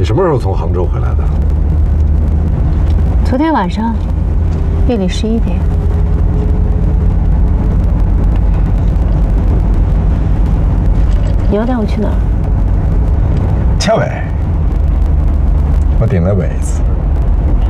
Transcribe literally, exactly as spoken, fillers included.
什么时候从杭州回来的？ 昨天晚上，夜里十一点。你要带我去哪儿？ 恰伟，我点了位子。